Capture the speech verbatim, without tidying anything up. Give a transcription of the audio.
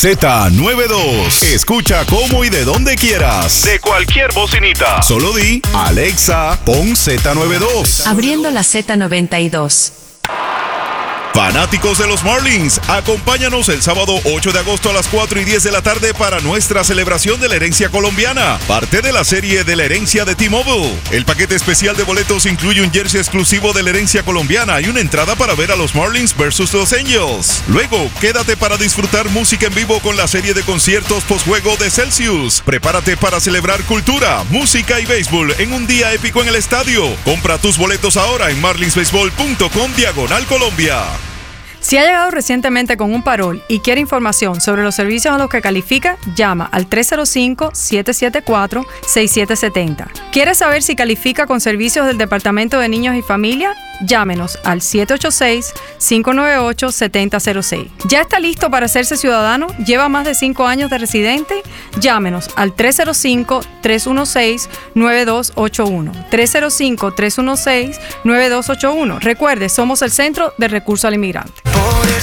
Z noventa y dos. Escucha cómo y de donde quieras. De cualquier bocinita. Solo di, Alexa, pon Z noventa y dos. Abriendo la Z noventa y dos. Fanáticos de los Marlins, acompáñanos el sábado ocho de agosto a las cuatro y diez de la tarde para nuestra celebración de la herencia colombiana, parte de la serie de la herencia de T-Mobile. El paquete especial de boletos incluye un jersey exclusivo de la herencia colombiana y una entrada para ver a los Marlins versus Los Angels. Luego, quédate para disfrutar música en vivo con la serie de conciertos postjuego de Celsius. Prepárate para celebrar cultura, música y béisbol en un día épico en el estadio. Compra tus boletos ahora en marlinsbaseball punto com diagonal Colombia. Si ha llegado recientemente con un parol y quiere información sobre los servicios a los que califica, llama al tres cero cinco, siete siete cuatro, seis siete siete cero. ¿Quiere saber si califica con servicios del Departamento de Niños y Familia? Llámenos al siete ocho seis, cinco nueve ocho, siete cero cero seis. ¿Ya está listo para hacerse ciudadano? ¿Lleva más de cinco años de residente? Llámenos al tres cero cinco, tres uno seis, nueve dos ocho uno. tres cero cinco, tres uno seis, nueve dos ocho uno. Recuerde, somos el Centro de Recursos al Inmigrante. Por el